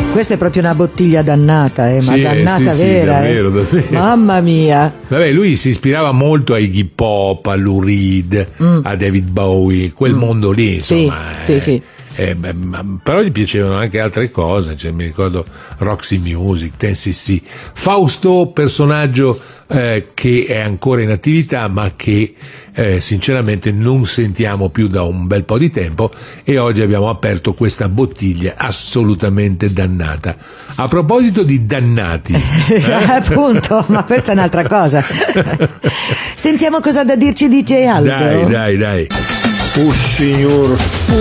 Questa è proprio una bottiglia dannata, ma sì, dannata sì, vera. Davvero. Mamma mia. Vabbè, lui si ispirava molto ai Iggy Pop, a Lou Reed, a David Bowie, quel mondo lì, insomma. Sì. Però gli piacevano anche altre cose, cioè, mi ricordo Roxy Music, Tennessee. Fausto, personaggio che è ancora in attività ma che sinceramente non sentiamo più da un bel po' di tempo, e oggi abbiamo aperto questa bottiglia assolutamente dannata. A proposito di dannati, appunto, ma questa è un'altra cosa. Sentiamo cosa ha da dirci DJ Aldo. Dai. Signor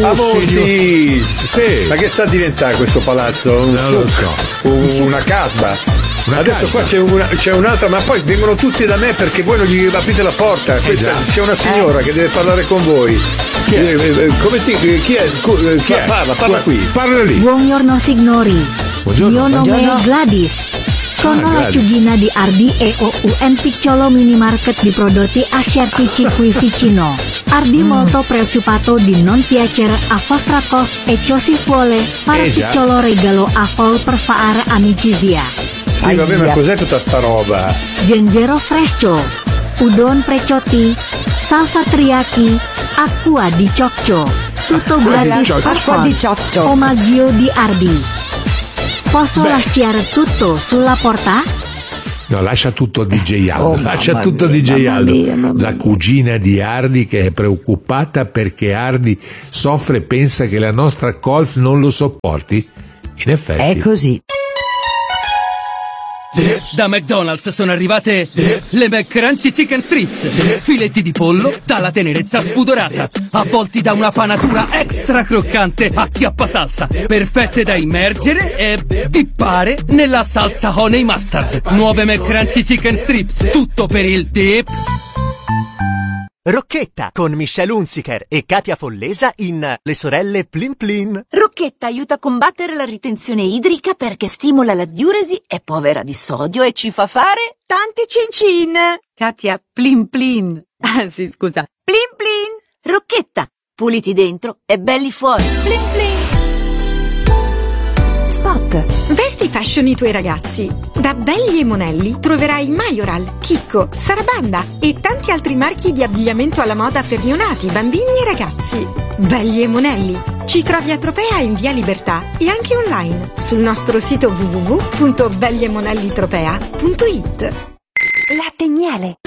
sì. Ma che sta a diventare questo palazzo? Non lo so. Una casba. Adesso qua c'è un'altra, ma poi vengono tutti da me perché voi non gli aprite la porta. C'è una signora che deve parlare con voi. Chi è? Parla qui. Parla lì. Buongiorno signori. Mio nome è Gladys. Sono la cugina di Ardi e ho un piccolo minimarket di prodotti asiatici qui vicino. Ardi molto preoccupato di non piacere a vostra e ciò si vuole fare piccolo regalo a voi per fare amicizia. Sì, vabbè, ma cos'è tutta sta roba? Gengero fresco, udon precotti, salsa teriyaki, acqua di cioccio, tutto gratis Acqua di cioccio. omaggio di Ardi. Posso lasciare tutto sulla porta? No, lascia tutto a DJ Aldo, lascia tutto a mia, DJ Aldo. mamma mia. La cugina di Ardi che è preoccupata perché Ardi soffre e pensa che la nostra Golf non lo sopporti. In effetti. È così. Da McDonald's sono arrivate le McCrunchy Chicken Strips, filetti di pollo dalla tenerezza spudorata, avvolti da una panatura extra croccante a chiappa salsa, perfette da immergere e dippare nella salsa honey mustard. Nuove McCrunchy Chicken Strips, tutto per il dip. Rocchetta con Michelle Hunziker e Katia Follesa in Le sorelle Plin Plin. Rocchetta aiuta a combattere la ritenzione idrica perché stimola la diuresi, è povera di sodio e ci fa fare tanti cincin. Katia, plin plin. Ah sì, scusa. Plin plin. Rocchetta, puliti dentro e belli fuori. Plin plin. Spot. Vesti fashion i tuoi ragazzi. Da Belli e Monelli troverai Majoral, Chicco, Sarabanda e tanti altri marchi di abbigliamento alla moda per neonati, bambini e ragazzi. Belli e Monelli. Ci trovi a Tropea in via Libertà e anche online sul nostro sito www.belliemonellitropea.it. Latte e miele.